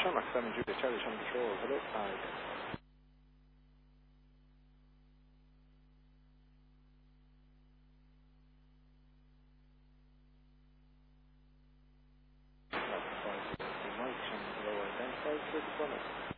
Charlie 7 Julia, Charlie Charlie Control, hello, hi. Mike, hello, identify, 6 1.